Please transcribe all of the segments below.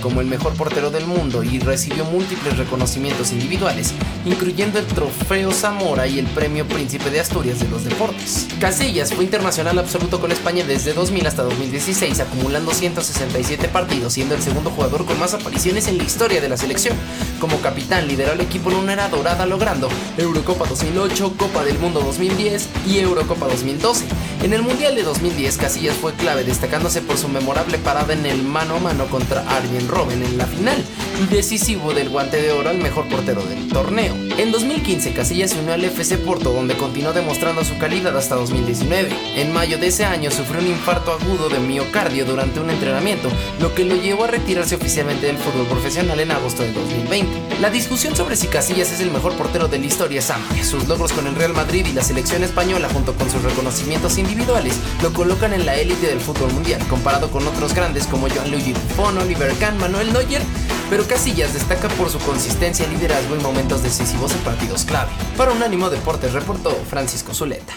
como el mejor portero del mundo y recibió múltiples reconocimientos individuales, incluyendo el Trofeo Zamora y el Premio Príncipe de Asturias de los Deportes. Casillas fue internacional absoluto con España desde 2000 hasta 2016, acumulando 167 partidos, siendo el segundo jugador con más apariciones en la historia de la selección. Como capitán lideró al equipo lunera dorada logrando Eurocopa 2008, Copa del Mundo 2010 y Eurocopa 2012. En el Mundial de 2010, Casillas fue clave, destacándose por su memorable parada en el mano a mano contra Arjen Robben en la final y decisivo del Guante de Oro al mejor portero del torneo. En 2015, Casillas se unió al FC Porto, donde continuó demostrando su calidad hasta 2019. En mayo de ese año sufrió un infarto agudo de miocardio durante un entrenamiento, lo que lo llevó a retirarse oficialmente del fútbol profesional en agosto de 2020. La discusión sobre si Casillas es el mejor portero de la historia es amplia. Sus logros con el Real Madrid y la selección española, junto con sus reconocimientos individuales, lo colocan en la élite del fútbol mundial, comparado con otros grandes como Gianluigi Buffon, Oliver Kahn, Manuel Neuer, pero Casillas destaca por su consistencia, liderazgo y momentos decisivos en partidos clave. Para Unánimo Deportes reportó Francisco Zuleta.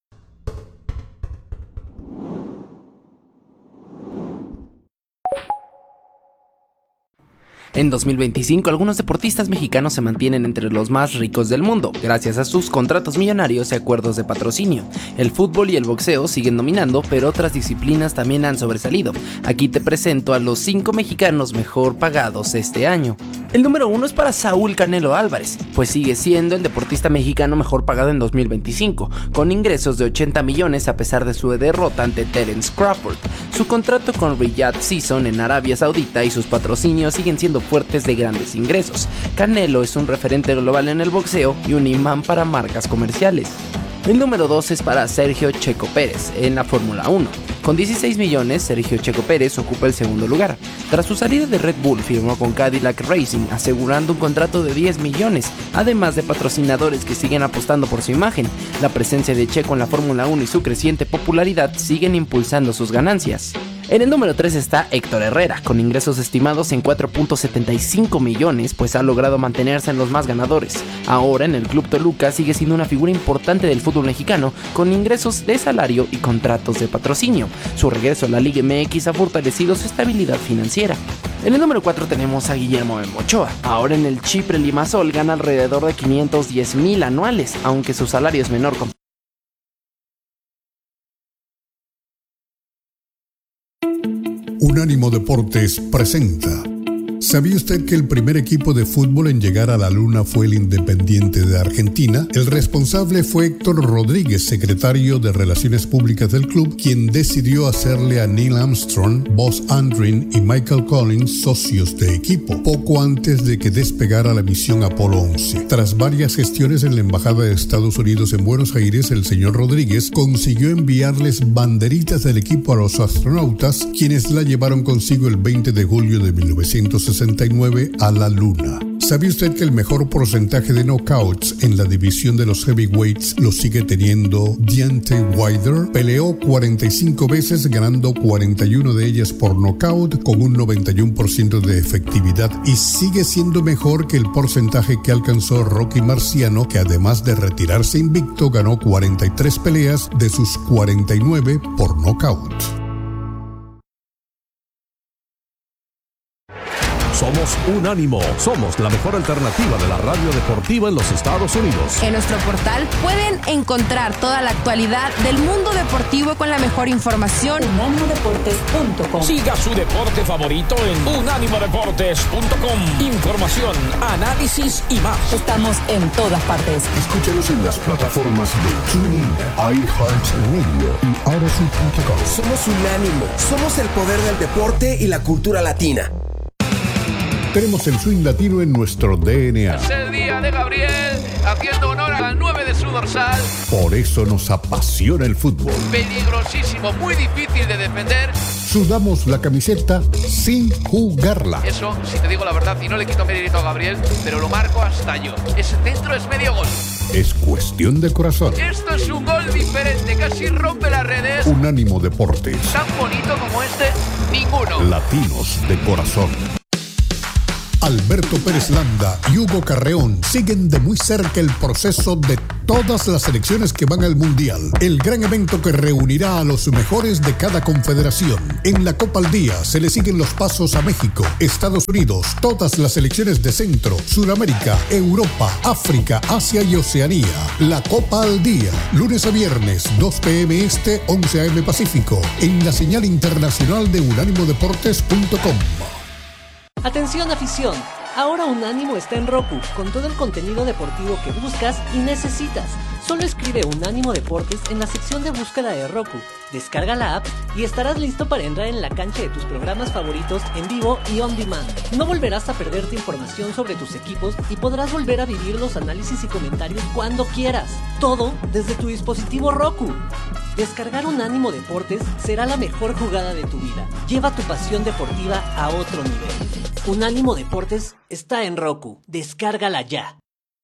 En 2025, algunos deportistas mexicanos se mantienen entre los más ricos del mundo, gracias a sus contratos millonarios y acuerdos de patrocinio. El fútbol y el boxeo siguen dominando, pero otras disciplinas también han sobresalido. Aquí te presento a los 5 mexicanos mejor pagados este año. El número 1 es para Saúl Canelo Álvarez, pues sigue siendo el deportista mexicano mejor pagado en 2025, con ingresos de 80 millones a pesar de su derrota ante Terence Crawford. Su contrato con Riyadh Season en Arabia Saudita y sus patrocinios siguen siendo fuertes de grandes ingresos. Canelo es un referente global en el boxeo y un imán para marcas comerciales. El número 2 es para Sergio Checo Pérez en la Fórmula 1. Con 16 millones, Sergio Checo Pérez ocupa el segundo lugar. Tras su salida de Red Bull, firmó con Cadillac Racing, asegurando un contrato de 10 millones, además de patrocinadores que siguen apostando por su imagen. La presencia de Checo en la Fórmula 1 y su creciente popularidad siguen impulsando sus ganancias. En el número 3 está Héctor Herrera, con ingresos estimados en 4.75 millones, pues ha logrado mantenerse en los más ganadores. Ahora en el Club Toluca sigue siendo una figura importante del fútbol mexicano, con ingresos de salario y contratos de patrocinio. Su regreso a la Liga MX ha fortalecido su estabilidad financiera. En el número 4 tenemos a Guillermo Ochoa. Ahora en el Chipre Limassol gana alrededor de 510,000 anuales, aunque su salario es menor. Unánimo Deportes presenta. ¿Sabía usted que el primer equipo de fútbol en llegar a la Luna fue el Independiente de Argentina? El responsable fue Héctor Rodríguez, secretario de Relaciones Públicas del club, quien decidió hacerle a Neil Armstrong, Buzz Aldrin y Michael Collins socios de equipo, poco antes de que despegara la misión Apolo 11. Tras varias gestiones en la Embajada de Estados Unidos en Buenos Aires, el señor Rodríguez consiguió enviarles banderitas del equipo a los astronautas, quienes la llevaron consigo el 20 de julio de 1969 a la Luna. ¿Sabe usted que el mejor porcentaje de knockouts en la división de los heavyweights lo sigue teniendo Deontay Wilder? Peleó 45 veces, ganando 41 de ellas por knockout con un 91% de efectividad, y sigue siendo mejor que el porcentaje que alcanzó Rocky Marciano, que además de retirarse invicto, ganó 43 peleas de sus 49 por knockout. Somos Unánimo, somos la mejor alternativa de la radio deportiva en los Estados Unidos. En nuestro portal pueden encontrar toda la actualidad del mundo deportivo con la mejor información. unánimodeportes.com. Siga su deporte favorito en unánimodeportes.com. Información, análisis y más. Estamos en todas partes. Escúchanos en las plataformas de TuneIn, iHeartRadio y Odyssey.com. Somos Unánimo, somos el poder del deporte y la cultura latina. Tenemos el swing latino en nuestro DNA. Es el día de Gabriel, haciendo honor al 9 de su dorsal. Por eso nos apasiona el fútbol. Peligrosísimo, muy difícil de defender. Sudamos la camiseta sin jugarla. Eso, si te digo la verdad, y no le quito mérito a Gabriel, pero lo marco hasta yo. Ese centro es medio gol. Es cuestión de corazón. Esto es un gol diferente, casi rompe las redes. Unánimo Deportes. Tan bonito como este, ninguno. Latinos de corazón. Alberto Pérez Landa y Hugo Carreón siguen de muy cerca el proceso de todas las selecciones que van al Mundial, el gran evento que reunirá a los mejores de cada confederación. En la Copa al Día se le siguen los pasos a México, Estados Unidos, todas las selecciones de Centro, Sudamérica, Europa, África, Asia y Oceanía. La Copa al Día, lunes a viernes, 2 p.m. Este, 11 a.m. Pacífico, en la señal internacional de unánimodeportes.com. Atención afición, ahora Unánimo está en Roku, con todo el contenido deportivo que buscas y necesitas. Solo escribe Unánimo Deportes en la sección de búsqueda de Roku, descarga la app y estarás listo para entrar en la cancha de tus programas favoritos en vivo y on demand. No volverás a perderte información sobre tus equipos y podrás volver a vivir los análisis y comentarios cuando quieras. Todo desde tu dispositivo Roku. Descargar Unánimo Deportes será la mejor jugada de tu vida. Lleva tu pasión deportiva a otro nivel. Unánimo Deportes está en Roku. Descárgala ya.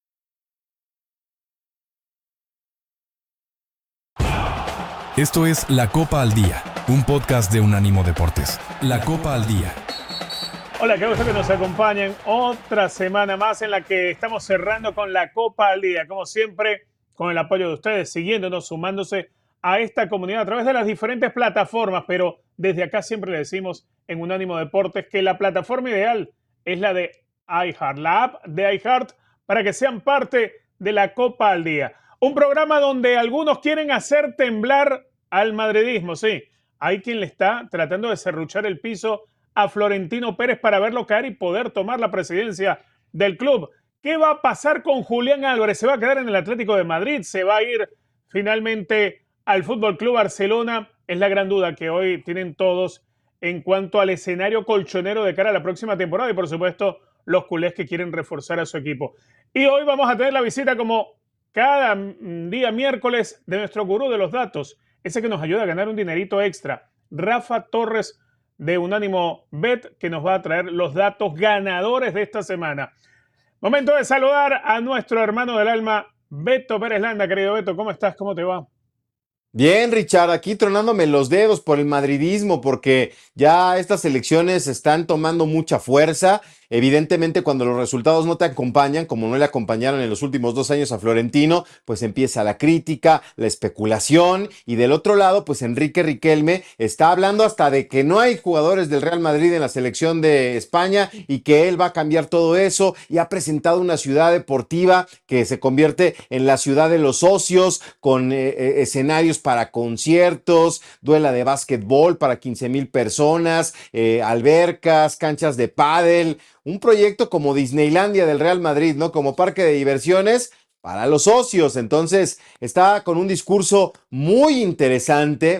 Esto es La Copa al Día, un podcast de Unánimo Deportes. La Copa al Día. Hola, qué gusto que nos acompañen otra semana más en la que estamos cerrando con La Copa al Día. Como siempre, con el apoyo de ustedes, siguiéndonos, sumándose a esta comunidad a través de las diferentes plataformas, pero desde acá siempre le decimos en Unánimo Deportes que la plataforma ideal es la de iHeart, la app de iHeart, para que sean parte de La Copa al Día. Un programa donde algunos quieren hacer temblar al madridismo, sí. Hay quien le está tratando de serruchar el piso a Florentino Pérez para verlo caer y poder tomar la presidencia del club. ¿Qué va a pasar con Julián Álvarez? ¿Se va a quedar en el Atlético de Madrid? ¿Se va a ir finalmente al Fútbol Club Barcelona? Es la gran duda que hoy tienen todos en cuanto al escenario colchonero de cara a la próxima temporada y, por supuesto, los culés que quieren reforzar a su equipo. Y hoy vamos a tener la visita, como cada día miércoles, de nuestro gurú de los datos, ese que nos ayuda a ganar un dinerito extra, Rafa Torres de Unánimo Bet, que nos va a traer los datos ganadores de esta semana. Momento de saludar a nuestro hermano del alma, Beto Pérez Landa. Querido Beto, ¿cómo estás? ¿Cómo te va? Bien, Richard, aquí tronándome los dedos por el madridismo porque ya estas elecciones están tomando mucha fuerza. Evidentemente, cuando los resultados no te acompañan, como no le acompañaron en los últimos 2 años a Florentino, pues empieza la crítica, la especulación, y del otro lado, pues Enrique Riquelme está hablando hasta de que no hay jugadores del Real Madrid en la selección de España y que él va a cambiar todo eso, y ha presentado una ciudad deportiva que se convierte en la ciudad de los socios, con escenarios para conciertos, duela de básquetbol para 15,000 personas, albercas, canchas de pádel. Un proyecto como Disneylandia del Real Madrid, ¿no? Como parque de diversiones para los socios. Entonces está con un discurso muy interesante,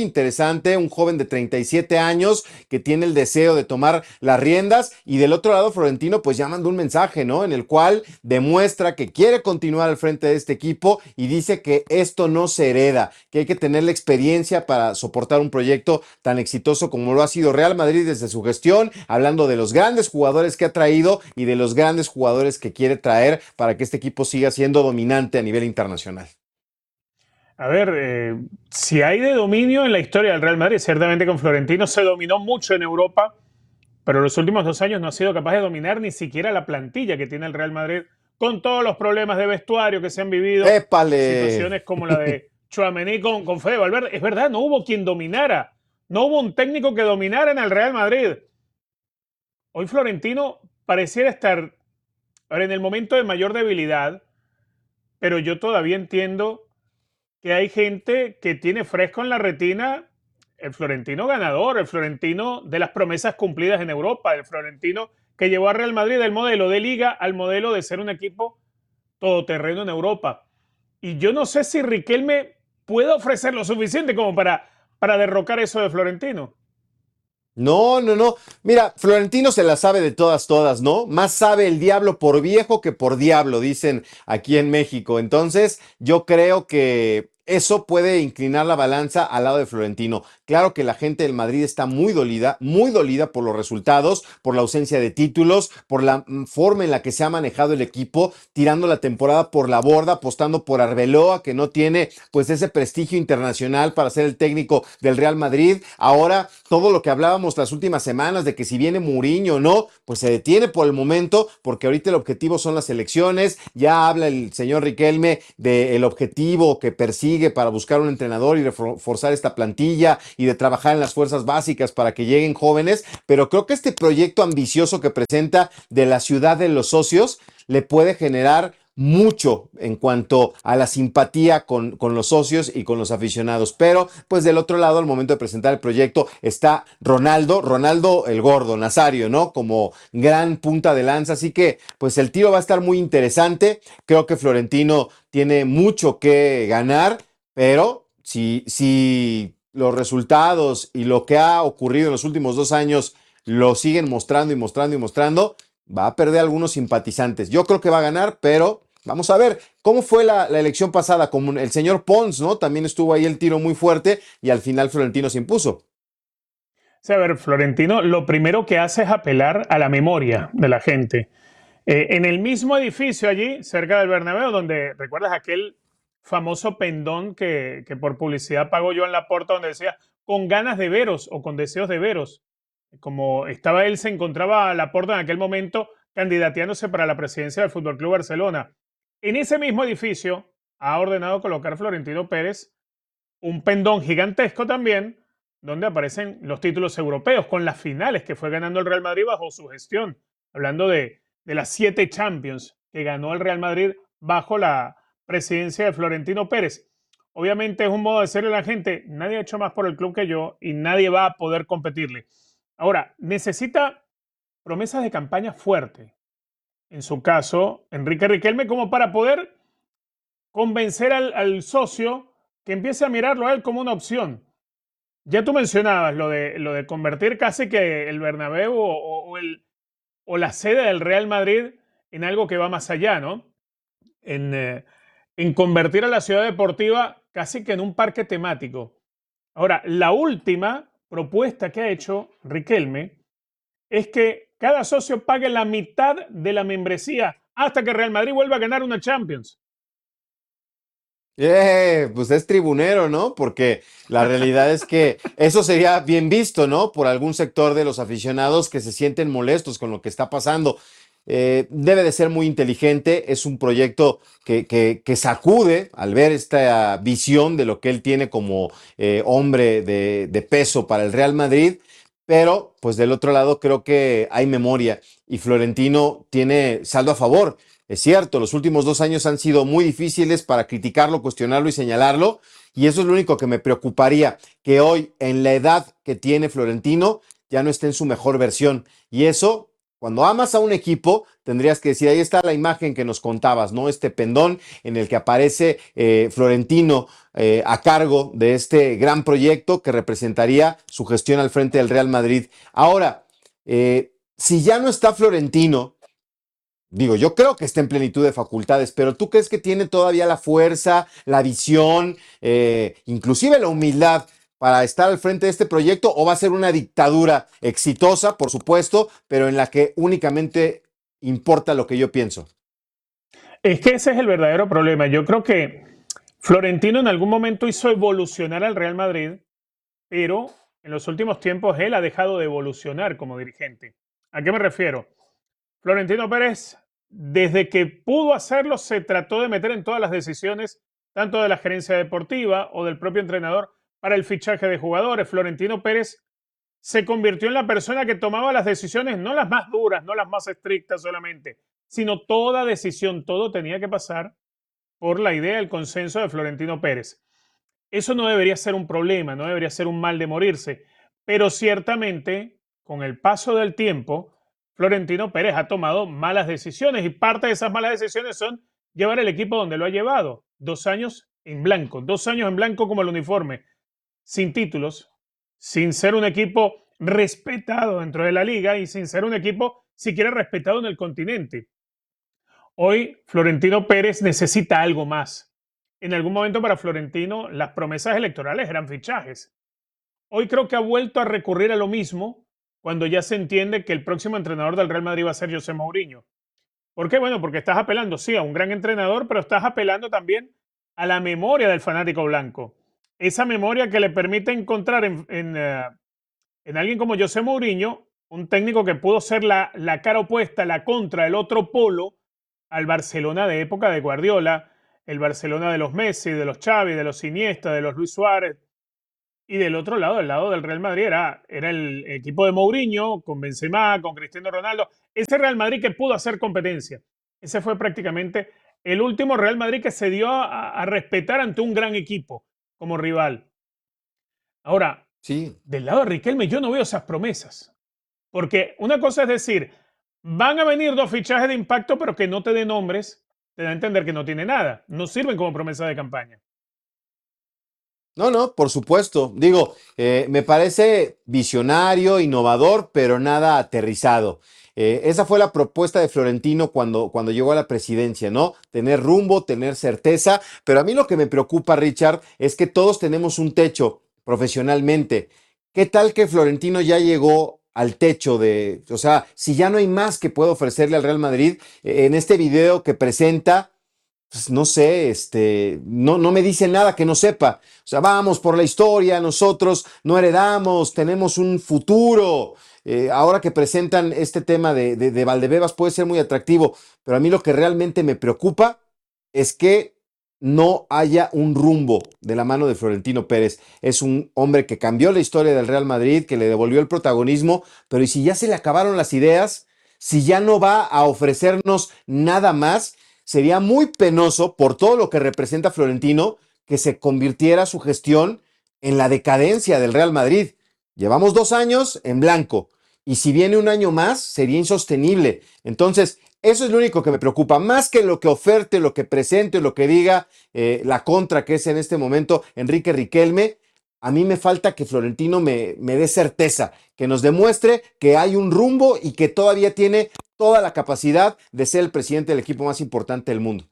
un joven de 37 años que tiene el deseo de tomar las riendas, y del otro lado Florentino pues ya mandó un mensaje, ¿no? En el cual demuestra que quiere continuar al frente de este equipo y dice que esto no se hereda, que hay que tener la experiencia para soportar un proyecto tan exitoso como lo ha sido Real Madrid desde su gestión, hablando de los grandes jugadores que ha traído y de los grandes jugadores que quiere traer para que este equipo siga siendo dominante a nivel internacional. A ver, si hay de dominio en la historia del Real Madrid, ciertamente con Florentino se dominó mucho en Europa, pero los últimos 2 años no ha sido capaz de dominar ni siquiera la plantilla que tiene el Real Madrid, con todos los problemas de vestuario que se han vivido. ¡Épale! Situaciones como la de Tchouaméni con Fede Valverde. Es verdad, no hubo quien dominara, no hubo un técnico que dominara en el Real Madrid. Hoy Florentino pareciera estar en el momento de mayor debilidad, pero yo todavía entiendo que hay gente que tiene fresco en la retina el Florentino ganador, el Florentino de las promesas cumplidas en Europa, el Florentino que llevó a Real Madrid del modelo de liga al modelo de ser un equipo todoterreno en Europa. Y yo no sé si Riquelme puede ofrecer lo suficiente como para derrocar eso de Florentino. No. Mira, Florentino se la sabe de todas, ¿no? Más sabe el diablo por viejo que por diablo, dicen aquí en México. Entonces, yo creo que eso puede inclinar la balanza al lado de Florentino. Claro que la gente del Madrid está muy dolida por los resultados, por la ausencia de títulos, por la forma en la que se ha manejado el equipo, tirando la temporada por la borda, apostando por Arbeloa, que no tiene pues ese prestigio internacional para ser el técnico del Real Madrid. Ahora, todo lo que hablábamos las últimas semanas de que si viene Mourinho o no, pues se detiene por el momento, porque ahorita el objetivo son las elecciones. Ya habla el señor Riquelme del objetivo que persigue para buscar un entrenador y reforzar esta plantilla y de trabajar en las fuerzas básicas para que lleguen jóvenes, pero creo que este proyecto ambicioso que presenta de la ciudad de los socios le puede generar mucho en cuanto a la simpatía con los socios y con los aficionados. Pero pues del otro lado, al momento de presentar el proyecto, está Ronaldo el gordo, Nazario, ¿no? Como gran punta de lanza. Así que pues el tiro va a estar muy interesante. Creo que Florentino tiene mucho que ganar, pero si los resultados y lo que ha ocurrido en los últimos 2 años lo siguen mostrando y mostrando y mostrando, va a perder algunos simpatizantes. Yo creo que va a ganar, pero vamos a ver cómo fue la elección pasada. Como el señor Pons, ¿no? También estuvo ahí el tiro muy fuerte y al final Florentino se impuso. Sí, a ver, Florentino lo primero que hace es apelar a la memoria de la gente. En el mismo edificio allí, cerca del Bernabéu, donde, ¿recuerdas aquel famoso pendón que por publicidad pagó Joan Laporta, donde decía, con ganas de veros o con deseos de veros? Como estaba él, se encontraba Laporta en aquel momento candidateándose para la presidencia del Fútbol Club Barcelona. En ese mismo edificio ha ordenado colocar Florentino Pérez un pendón gigantesco también, donde aparecen los títulos europeos, con las finales que fue ganando el Real Madrid bajo su gestión. Hablando de las 7 Champions que ganó el Real Madrid bajo la presidencia de Florentino Pérez. Obviamente es un modo de decirle a la gente, nadie ha hecho más por el club que yo y nadie va a poder competirle. Ahora, necesita promesas de campaña fuerte. En su caso, Enrique Riquelme, como para poder convencer al socio que empiece a mirarlo a él como una opción. Ya tú mencionabas lo de convertir casi que el Bernabéu o la sede del Real Madrid en algo que va más allá, ¿no? En convertir a la ciudad deportiva casi que en un parque temático. Ahora, la última propuesta que ha hecho Riquelme es que cada socio pague la mitad de la membresía hasta que Real Madrid vuelva a ganar una Champions. Pues es tribunero, ¿no? Porque la realidad es que eso sería bien visto, ¿no? Por algún sector de los aficionados que se sienten molestos con lo que está pasando. Debe de ser muy inteligente, es un proyecto que sacude al ver esta visión de lo que él tiene como hombre de peso para el Real Madrid, pero pues del otro lado creo que hay memoria y Florentino tiene saldo a favor. Es cierto, los últimos 2 años han sido muy difíciles para criticarlo, cuestionarlo y señalarlo, y eso es lo único que me preocuparía, que hoy en la edad que tiene Florentino ya no esté en su mejor versión, y eso, cuando amas a un equipo, tendrías que decir, ahí está la imagen que nos contabas, ¿no? Este pendón en el que aparece Florentino a cargo de este gran proyecto que representaría su gestión al frente del Real Madrid. Ahora, si ya no está Florentino, digo, yo creo que está en plenitud de facultades, pero ¿tú crees que tiene todavía la fuerza, la visión, inclusive la humildad para estar al frente de este proyecto, o va a ser una dictadura exitosa, por supuesto, pero en la que únicamente importa lo que yo pienso? Es que ese es el verdadero problema. Yo creo que Florentino en algún momento hizo evolucionar al Real Madrid, pero en los últimos tiempos él ha dejado de evolucionar como dirigente. ¿A qué me refiero? Florentino Pérez, desde que pudo hacerlo, se trató de meter en todas las decisiones, tanto de la gerencia deportiva o del propio entrenador, para el fichaje de jugadores. Florentino Pérez se convirtió en la persona que tomaba las decisiones, no las más duras, no las más estrictas solamente, sino toda decisión, todo tenía que pasar por la idea, el consenso de Florentino Pérez. Eso no debería ser un problema, no debería ser un mal de morirse, pero ciertamente, con el paso del tiempo, Florentino Pérez ha tomado malas decisiones y parte de esas malas decisiones son llevar el equipo donde lo ha llevado. 2 años en blanco, 2 años en blanco como el uniforme, sin títulos, sin ser un equipo respetado dentro de la liga y sin ser un equipo siquiera respetado en el continente. Hoy Florentino Pérez necesita algo más. En algún momento para Florentino las promesas electorales eran fichajes. Hoy creo que ha vuelto a recurrir a lo mismo cuando ya se entiende que el próximo entrenador del Real Madrid va a ser José Mourinho. ¿Por qué? Bueno, porque estás apelando, sí, a un gran entrenador, pero estás apelando también a la memoria del fanático blanco. Esa memoria que le permite encontrar en alguien como José Mourinho, un técnico que pudo ser la cara opuesta, la contra, el otro polo al Barcelona de época de Guardiola, el Barcelona de los Messi, de los Xavi, de los Iniesta, de los Luis Suárez. Y del otro lado, del lado del Real Madrid, era el equipo de Mourinho, con Benzema, con Cristiano Ronaldo. Ese Real Madrid que pudo hacer competencia. Ese fue prácticamente el último Real Madrid que se dio a respetar ante un gran equipo como rival. Ahora, sí, del lado de Riquelme yo no veo esas promesas. Porque una cosa es decir, van a venir 2 fichajes de impacto, pero que no te den nombres, te da a entender que no tiene nada. No sirven como promesa de campaña. No, por supuesto. Digo, me parece visionario, innovador, pero nada aterrizado. Esa fue la propuesta de Florentino cuando llegó a la presidencia, ¿no? Tener rumbo, tener certeza. Pero a mí lo que me preocupa, Richard, es que todos tenemos un techo profesionalmente. ¿Qué tal que Florentino ya llegó al techo o sea, si ya no hay más que pueda ofrecerle al Real Madrid, en este video que presenta, pues no sé, no me dice nada que no sepa. O sea, vamos por la historia, nosotros no heredamos, tenemos un futuro. Ahora que presentan este tema de Valdebebas puede ser muy atractivo, pero a mí lo que realmente me preocupa es que no haya un rumbo de la mano de Florentino Pérez. Es un hombre que cambió la historia del Real Madrid, que le devolvió el protagonismo, pero ¿y si ya se le acabaron las ideas? Si ya no va a ofrecernos nada más, sería muy penoso por todo lo que representa Florentino que se convirtiera su gestión en la decadencia del Real Madrid. Llevamos 2 años en blanco y si viene un año más sería insostenible. Entonces, eso es lo único que me preocupa, más que lo que oferte, lo que presente, lo que diga la contra que es en este momento Enrique Riquelme. A mí me falta que Florentino me dé certeza, que nos demuestre que hay un rumbo y que todavía tiene toda la capacidad de ser el presidente del equipo más importante del mundo.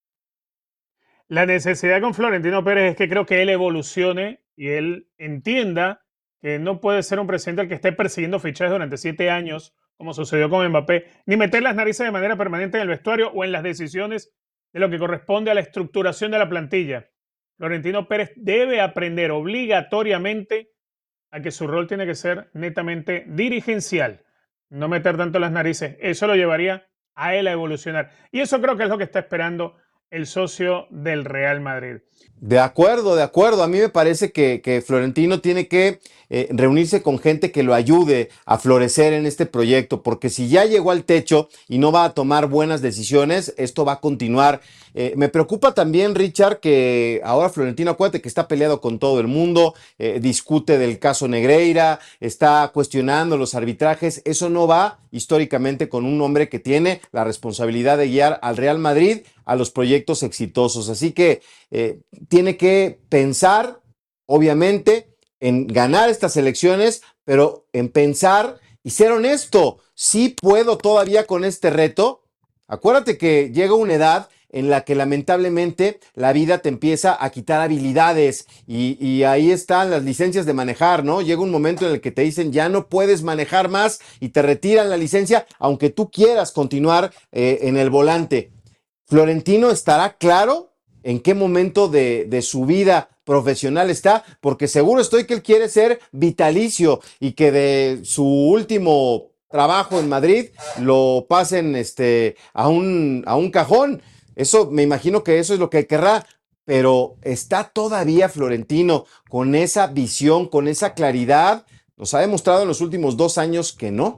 La necesidad con Florentino Pérez es que creo que él evolucione y él entienda que no puede ser un presidente el que esté persiguiendo fichajes durante 7 años, como sucedió con Mbappé, ni meter las narices de manera permanente en el vestuario o en las decisiones de lo que corresponde a la estructuración de la plantilla. Florentino Pérez debe aprender obligatoriamente a que su rol tiene que ser netamente dirigencial, no meter tanto las narices. Eso lo llevaría a él a evolucionar. Y eso creo que es lo que está esperando el socio del Real Madrid. De acuerdo. A mí me parece que Florentino tiene que reunirse con gente que lo ayude a florecer en este proyecto, porque si ya llegó al techo y no va a tomar buenas decisiones, esto va a continuar. Me preocupa también, Richard, que ahora Florentino, acuérdate que está peleado con todo el mundo, discute del caso Negreira, está cuestionando los arbitrajes. Eso no va históricamente con un hombre que tiene la responsabilidad de guiar al Real Madrid a los proyectos exitosos. Así que tiene que pensar, obviamente, en ganar estas elecciones, pero en pensar y ser honesto. Sí puedo todavía con este reto. Acuérdate que llega una edad en la que lamentablemente la vida te empieza a quitar habilidades y ahí están las licencias de manejar, ¿no? Llega un momento en el que te dicen ya no puedes manejar más y te retiran la licencia, aunque tú quieras continuar en el volante. Florentino estará claro en qué momento de su vida profesional está, porque seguro estoy que él quiere ser vitalicio y que de su último trabajo en Madrid lo pasen a un cajón. Eso me imagino que eso es lo que querrá, pero está todavía Florentino con esa visión, con esa claridad. Nos ha demostrado en los últimos 2 años que no.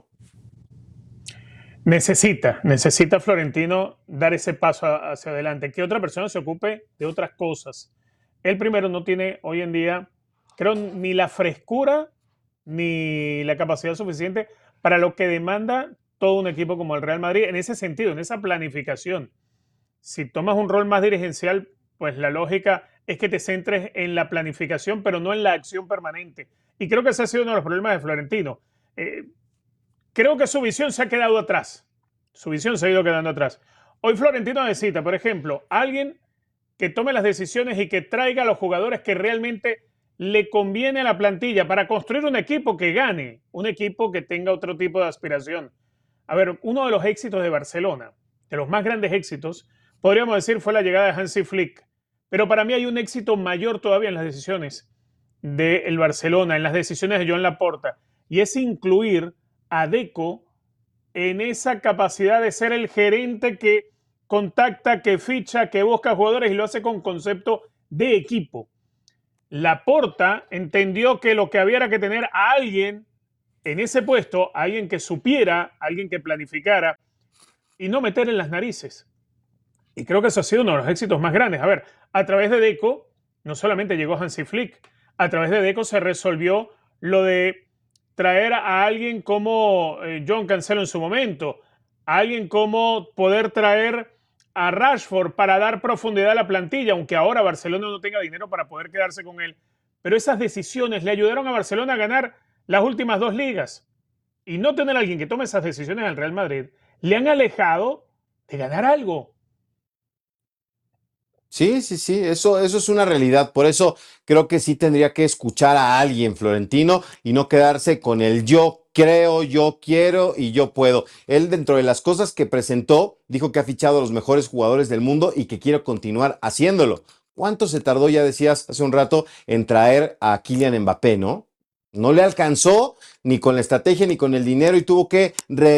Necesita Florentino dar ese paso hacia adelante, que otra persona se ocupe de otras cosas. Él primero no tiene hoy en día, creo, ni la frescura ni la capacidad suficiente para lo que demanda todo un equipo como el Real Madrid en ese sentido, en esa planificación. Si tomas un rol más dirigencial, pues la lógica es que te centres en la planificación, pero no en la acción permanente. Y creo que ese ha sido uno de los problemas de Florentino. Creo que su visión se ha quedado atrás. Su visión se ha ido quedando atrás. Hoy Florentino necesita, por ejemplo, alguien que tome las decisiones y que traiga a los jugadores que realmente le conviene a la plantilla para construir un equipo que gane, un equipo que tenga otro tipo de aspiración. A ver, uno de los éxitos de Barcelona, de los más grandes éxitos, podríamos decir fue la llegada de Hansi Flick. Pero para mí hay un éxito mayor todavía en las decisiones del Barcelona, en las decisiones de Joan Laporta, y es incluir a Deco en esa capacidad de ser el gerente que contacta, que ficha, que busca jugadores y lo hace con concepto de equipo. Laporta entendió que lo que había era que tener a alguien en ese puesto, a alguien que supiera, a alguien que planificara y no meter en las narices. Y creo que eso ha sido uno de los éxitos más grandes. A ver, a través de Deco, no solamente llegó Hansi Flick, a través de Deco se resolvió lo de traer a alguien como John Cancelo en su momento, a alguien como poder traer a Rashford para dar profundidad a la plantilla, aunque ahora Barcelona no tenga dinero para poder quedarse con él. Pero esas decisiones le ayudaron a Barcelona a ganar las últimas 2 ligas. Y no tener a alguien que tome esas decisiones al Real Madrid le han alejado de ganar algo. Sí, eso es una realidad. Por eso creo que sí tendría que escuchar a alguien, Florentino, y no quedarse con el yo creo, yo quiero y yo puedo. Él, dentro de las cosas que presentó, dijo que ha fichado a los mejores jugadores del mundo y que quiere continuar haciéndolo. ¿Cuánto se tardó, ya decías hace un rato, en traer a Kylian Mbappé, no? No le alcanzó ni con la estrategia ni con el dinero y tuvo que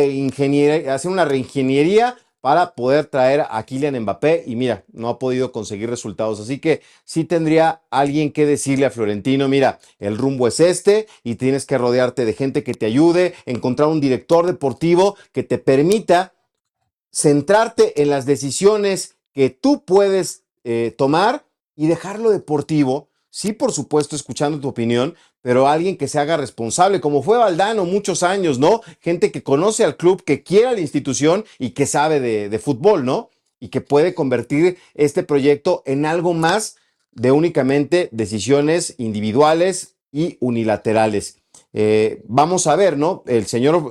hacer una reingeniería para poder traer a Kylian Mbappé y mira, no ha podido conseguir resultados. Así que sí tendría alguien que decirle a Florentino, mira, el rumbo es este y tienes que rodearte de gente que te ayude, encontrar un director deportivo que te permita centrarte en las decisiones que tú puedes tomar y dejar lo deportivo. Sí, por supuesto, escuchando tu opinión, pero alguien que se haga responsable, como fue Valdano muchos años, ¿no? Gente que conoce al club, que quiere a la institución y que sabe de fútbol, ¿no? Y que puede convertir este proyecto en algo más de únicamente decisiones individuales y unilaterales. Vamos a ver, ¿no? El señor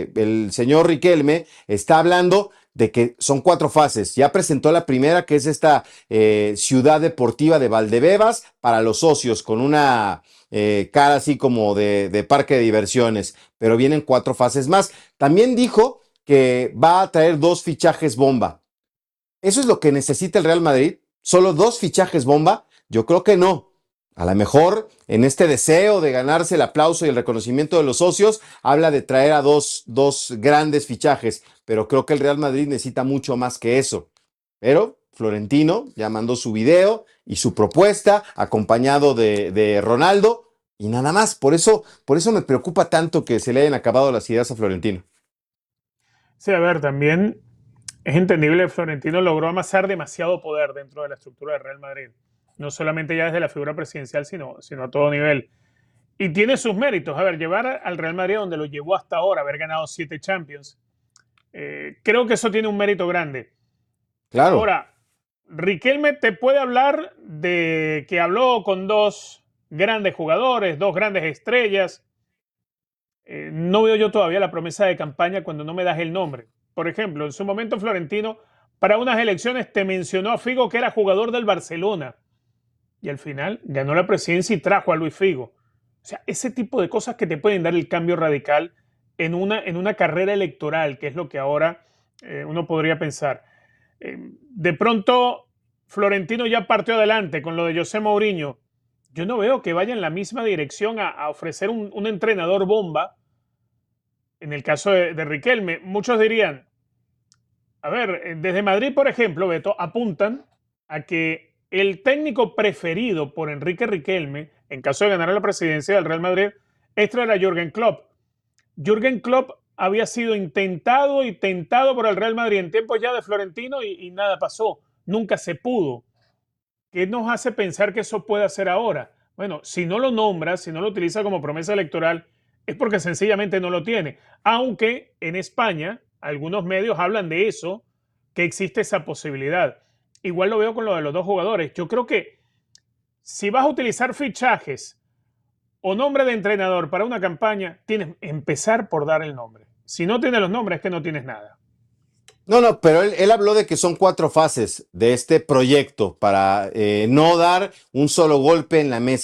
Riquelme está hablando de que son 4 fases. Ya presentó la primera, que es esta ciudad deportiva de Valdebebas para los socios, con una cara así como de parque de diversiones, pero vienen 4 fases más. También dijo que va a traer 2 fichajes bomba. ¿Eso es lo que necesita el Real Madrid? ¿Solo 2 fichajes bomba? Yo creo que no. A lo mejor en este deseo de ganarse el aplauso y el reconocimiento de los socios, habla de traer a dos grandes fichajes, pero creo que el Real Madrid necesita mucho más que eso. Pero Florentino ya mandó su video y su propuesta, acompañado de Ronaldo, y nada más. Por eso me preocupa tanto que se le hayan acabado las ideas a Florentino. Sí, a ver, también es entendible que Florentino logró amasar demasiado poder dentro de la estructura del Real Madrid. No solamente ya desde la figura presidencial, sino a todo nivel. Y tiene sus méritos. A ver, llevar al Real Madrid donde lo llevó hasta ahora, haber ganado 7 Champions, creo que eso tiene un mérito grande. Claro. Ahora, Riquelme te puede hablar de que habló con 2 grandes jugadores, 2 grandes estrellas. No veo yo todavía la promesa de campaña cuando no me das el nombre. Por ejemplo, en su momento Florentino, para unas elecciones te mencionó a Figo, que era jugador del Barcelona. Y al final ganó la presidencia y trajo a Luis Figo. O sea, ese tipo de cosas que te pueden dar el cambio radical en una carrera electoral, que es lo que ahora uno podría pensar. De pronto, Florentino ya partió adelante con lo de José Mourinho. Yo no veo que vaya en la misma dirección a ofrecer un entrenador bomba. En el caso de Riquelme, muchos dirían, a ver, desde Madrid, por ejemplo, Beto, apuntan a que el técnico preferido por Enrique Riquelme, en caso de ganar la presidencia del Real Madrid, era Jürgen Klopp. Jürgen Klopp había sido intentado y tentado por el Real Madrid en tiempos ya de Florentino y nada pasó. Nunca se pudo. ¿Qué nos hace pensar que eso puede hacer ahora? Bueno, si no lo nombra, si no lo utiliza como promesa electoral, es porque sencillamente no lo tiene. Aunque en España algunos medios hablan de eso, que existe esa posibilidad. Igual lo veo con lo de los 2 jugadores. Yo creo que si vas a utilizar fichajes o nombre de entrenador para una campaña, tienes que empezar por dar el nombre. Si no tienes los nombres, es que no tienes nada. No, pero él habló de que son 4 fases de este proyecto para no dar un solo golpe en la mesa.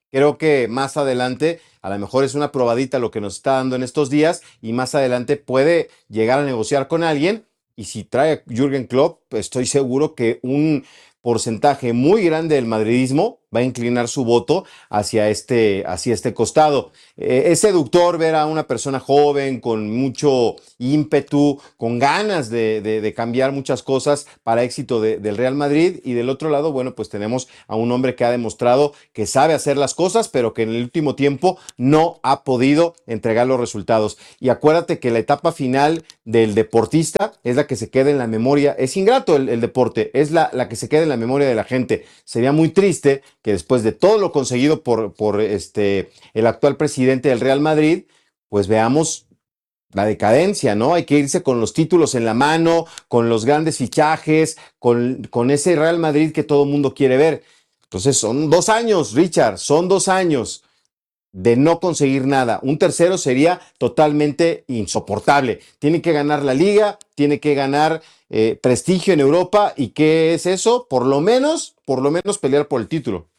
Creo que más adelante, a lo mejor es una probadita lo que nos está dando en estos días y más adelante puede llegar a negociar con alguien. Y si trae a Jürgen Klopp, estoy seguro que un porcentaje muy grande del madridismo va a inclinar su voto hacia este costado. Es seductor ver a una persona joven, con mucho ímpetu, con ganas de cambiar muchas cosas para éxito del Real Madrid. Y del otro lado, bueno, pues tenemos a un hombre que ha demostrado que sabe hacer las cosas, pero que en el último tiempo no ha podido entregar los resultados. Y acuérdate que la etapa final del deportista es la que se queda en la memoria. Es ingrato el deporte, es la que se queda en la memoria de la gente. Sería muy triste que después de todo lo conseguido por el actual presidente del Real Madrid, pues veamos la decadencia, ¿no? Hay que irse con los títulos en la mano, con los grandes fichajes, con ese Real Madrid que todo el mundo quiere ver. Entonces son 2 años, Richard, son 2 años de no conseguir nada. Un tercero sería totalmente insoportable. Tiene que ganar la liga, tiene que ganar prestigio en Europa. ¿Y qué es eso? Por lo menos pelear por el título.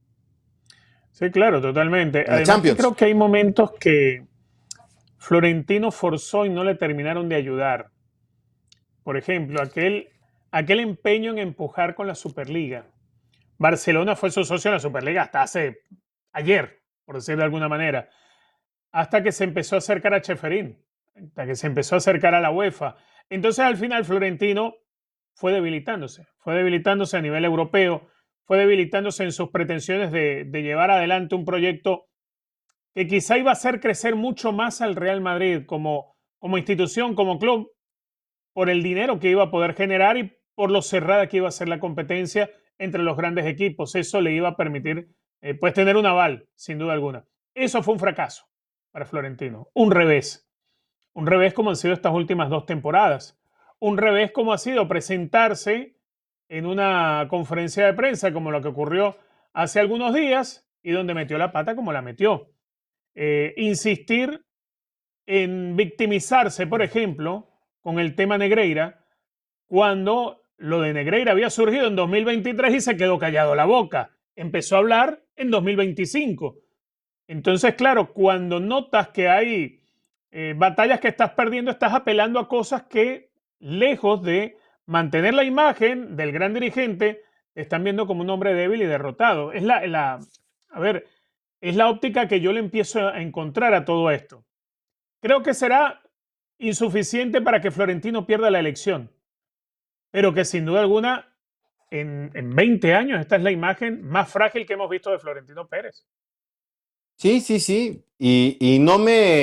Sí, claro, totalmente. Además, creo que hay momentos que Florentino forzó y no le terminaron de ayudar. Por ejemplo, aquel empeño en empujar con la Superliga. Barcelona fue su socio en la Superliga hasta hace ayer, por decirlo de alguna manera, hasta que se empezó a acercar a Cheferín, hasta que se empezó a acercar a la UEFA. Entonces, al final, Florentino fue debilitándose a nivel europeo, fue debilitándose en sus pretensiones de llevar adelante un proyecto que quizá iba a hacer crecer mucho más al Real Madrid como institución, como club, por el dinero que iba a poder generar y por lo cerrada que iba a ser la competencia entre los grandes equipos. Eso le iba a permitir pues tener un aval, sin duda alguna. Eso fue un fracaso para Florentino, un revés como han sido estas últimas 2 temporadas, un revés como ha sido presentarse en una conferencia de prensa como lo que ocurrió hace algunos días y donde metió la pata como la metió. Insistir en victimizarse, por ejemplo, con el tema Negreira, cuando lo de Negreira había surgido en 2023 y se quedó callado la boca. Empezó a hablar en 2025. Entonces, claro, cuando notas que hay batallas que estás perdiendo, estás apelando a cosas que, lejos de mantener la imagen del gran dirigente, te están viendo como un hombre débil y derrotado. Es la óptica que yo le empiezo a encontrar a todo esto. Creo que será insuficiente para que Florentino pierda la elección, pero que sin duda alguna en 20 años esta es la imagen más frágil que hemos visto de Florentino Pérez. Sí. Y no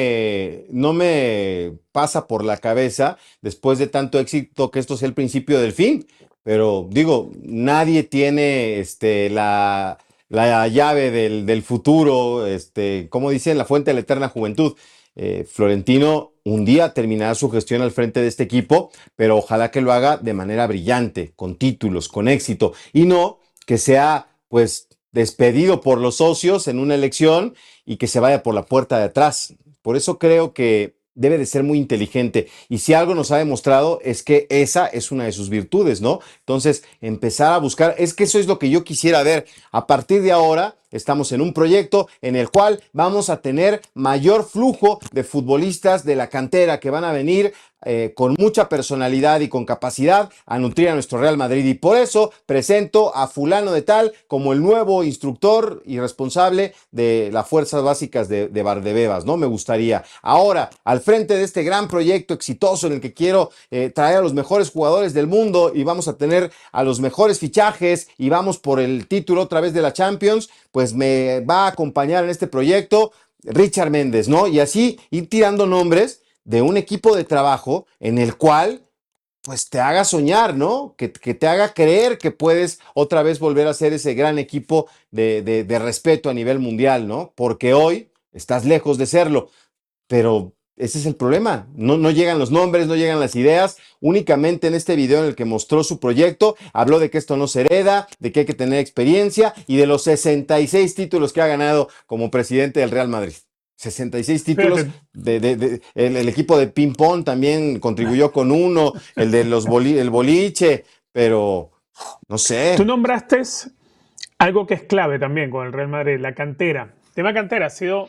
me pasa por la cabeza, después de tanto éxito, que esto sea el principio del fin. Pero digo, nadie tiene la llave del futuro, como dicen, la fuente de la eterna juventud. Florentino un día terminará su gestión al frente de este equipo, pero ojalá que lo haga de manera brillante, con títulos, con éxito, y no que sea pues despedido por los socios en una elección y que se vaya por la puerta de atrás. Por eso creo que debe de ser muy inteligente, y si algo nos ha demostrado es que esa es una de sus virtudes, ¿no? Entonces, empezar a buscar, es que eso es lo que yo quisiera ver. A partir de ahora, estamos en un proyecto en el cual vamos a tener mayor flujo de futbolistas de la cantera que van a venir con mucha personalidad y con capacidad a nutrir a nuestro Real Madrid. Y por eso presento a fulano de tal como el nuevo instructor y responsable de las fuerzas básicas de Valdebebas, ¿no? Me gustaría. Ahora, al frente de este gran proyecto exitoso en el que quiero traer a los mejores jugadores del mundo y vamos a tener a los mejores fichajes y vamos por el título otra vez de la Champions, pues me va a acompañar en este proyecto Richard Méndez, ¿no? Y así ir tirando nombres de un equipo de trabajo en el cual pues te haga soñar, ¿no? Que te haga creer que puedes otra vez volver a ser ese gran equipo de respeto a nivel mundial, ¿no? Porque hoy estás lejos de serlo, pero ese es el problema. No llegan los nombres, no llegan las ideas. Únicamente en este video en el que mostró su proyecto, habló de que esto no se hereda, de que hay que tener experiencia y de los 66 títulos que ha ganado como presidente del Real Madrid. 66 títulos, el equipo de ping-pong también contribuyó con uno, el de el boliche, pero no sé. Tú nombraste algo que es clave también con el Real Madrid, la cantera. El tema cantera ha sido,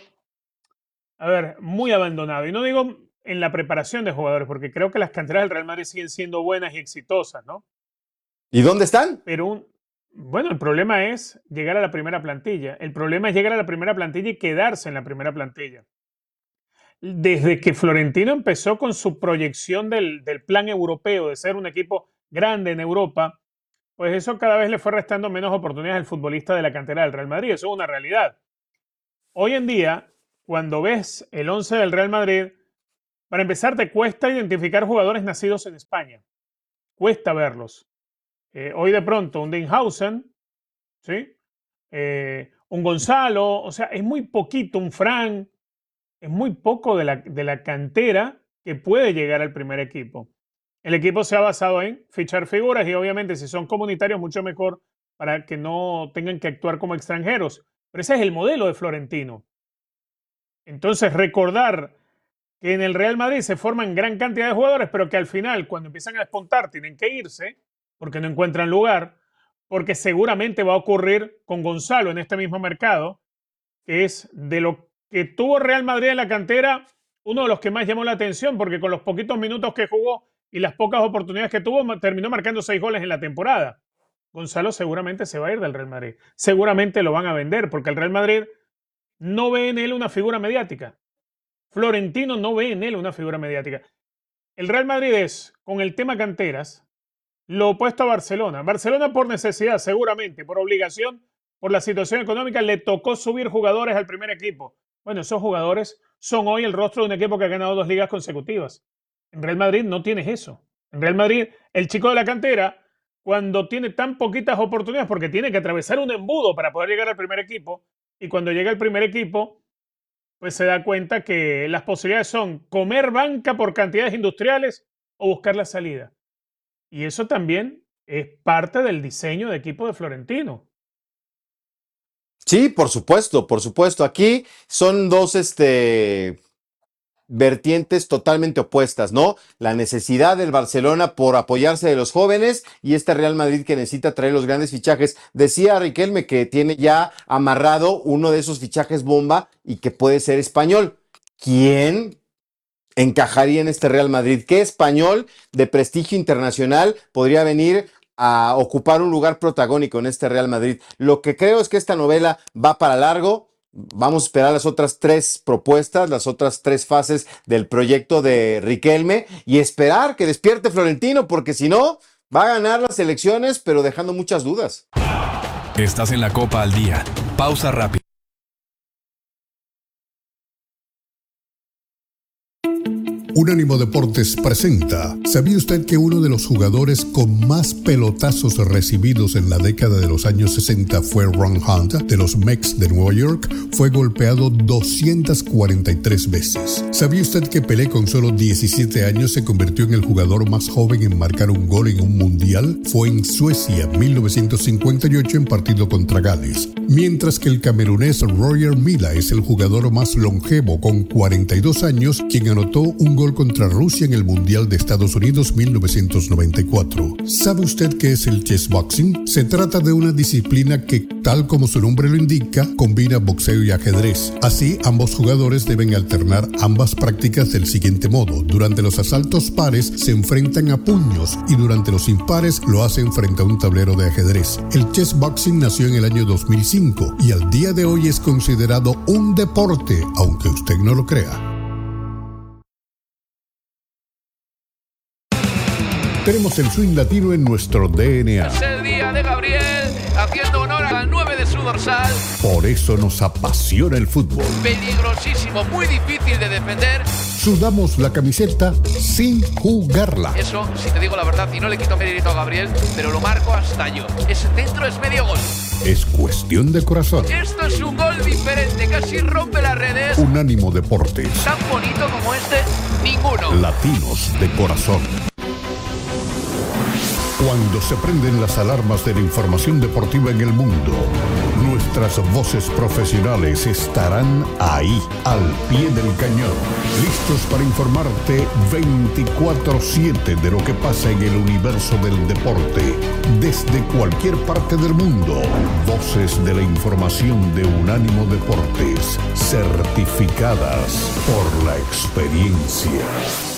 muy abandonado. Y no digo en la preparación de jugadores, porque creo que las canteras del Real Madrid siguen siendo buenas y exitosas, ¿no? ¿Y dónde están? Pero el problema es llegar a la primera plantilla. El problema es llegar a la primera plantilla y quedarse en la primera plantilla. Desde que Florentino empezó con su proyección del plan europeo, de ser un equipo grande en Europa, pues eso cada vez le fue restando menos oportunidades al futbolista de la cantera del Real Madrid. Eso es una realidad. Hoy en día, cuando ves el 11 del Real Madrid, para empezar te cuesta identificar jugadores nacidos en España. Cuesta verlos. Hoy de pronto un Dinhausen, ¿sí? Un Gonzalo, o sea, es muy poquito, un Fran, es muy poco de la cantera que puede llegar al primer equipo. El equipo se ha basado en fichar figuras y obviamente si son comunitarios mucho mejor para que no tengan que actuar como extranjeros. Pero ese es el modelo de Florentino. Entonces recordar que en el Real Madrid se forman gran cantidad de jugadores, pero que al final cuando empiezan a despuntar tienen que irse porque no encuentran lugar, porque seguramente va a ocurrir con Gonzalo en este mismo mercado, que es de lo que tuvo Real Madrid en la cantera, uno de los que más llamó la atención, porque con los poquitos minutos que jugó y las pocas oportunidades que tuvo, terminó marcando 6 goles en la temporada. Gonzalo seguramente se va a ir del Real Madrid. Seguramente lo van a vender, porque el Real Madrid no ve en él una figura mediática. Florentino no ve en él una figura mediática. El Real Madrid es, con el tema canteras, lo opuesto a Barcelona. Barcelona por necesidad, seguramente, por obligación, por la situación económica, le tocó subir jugadores al primer equipo. Bueno, esos jugadores son hoy el rostro de un equipo que ha ganado 2 ligas consecutivas. En Real Madrid no tienes eso. En Real Madrid, el chico de la cantera, cuando tiene tan poquitas oportunidades, porque tiene que atravesar un embudo para poder llegar al primer equipo, y cuando llega al primer equipo, pues se da cuenta que las posibilidades son comer banca por cantidades industriales o buscar la salida. Y eso también es parte del diseño de equipo de Florentino. Sí, por supuesto, por supuesto. Aquí son dos vertientes totalmente opuestas, ¿no? La necesidad del Barcelona por apoyarse de los jóvenes y este Real Madrid que necesita traer los grandes fichajes. Decía Riquelme que tiene ya amarrado uno de esos fichajes bomba y que puede ser español. ¿Quién encajaría en este Real Madrid? ¿Qué español de prestigio internacional podría venir a ocupar un lugar protagónico en este Real Madrid? Lo que creo es que esta novela va para largo. Vamos a esperar las otras 3 propuestas, las otras 3 fases del proyecto de Riquelme y esperar que despierte Florentino, porque si no, va a ganar las elecciones, pero dejando muchas dudas. Estás en la Copa al Día. Pausa rápida. Unánimo Deportes presenta. ¿Sabía usted que uno de los jugadores con más pelotazos recibidos en la década de los años 60 fue Ron Hunt, de los Mets de Nueva York? Fue golpeado 243 veces. ¿Sabía usted que Pelé con solo 17 años se convirtió en el jugador más joven en marcar un gol en un mundial? Fue en Suecia, 1958, en partido contra Gales. Mientras que el camerunés Roger Milla es el jugador más longevo con 42 años, quien anotó un gol contra Rusia en el Mundial de Estados Unidos 1994. ¿Sabe usted qué es el chessboxing? Se trata de una disciplina que, tal como su nombre lo indica, combina boxeo y ajedrez. Así, ambos jugadores deben alternar ambas prácticas del siguiente modo. Durante los asaltos pares se enfrentan a puños y durante los impares lo hacen frente a un tablero de ajedrez. El chessboxing nació en el año 2005 y al día de hoy es considerado un deporte, aunque usted no lo crea. Tenemos el swing latino en nuestro DNA. Es el día de Gabriel, haciendo honor al 9 de su dorsal. Por eso nos apasiona el fútbol. Peligrosísimo, muy difícil de defender. Sudamos la camiseta sin jugarla. Eso, si te digo la verdad, y no le quito mérito a Gabriel, pero lo marco hasta yo. Ese centro es medio gol. Es cuestión de corazón. Esto es un gol diferente, casi rompe las redes. Unánimo Deportes. Tan bonito como este, ninguno. Latinos de corazón. Cuando se prenden las alarmas de la información deportiva en el mundo, nuestras voces profesionales estarán ahí, al pie del cañón, listos para informarte 24/7 de lo que pasa en el universo del deporte, desde cualquier parte del mundo. Voces de la información de Unánimo Deportes, certificadas por la experiencia.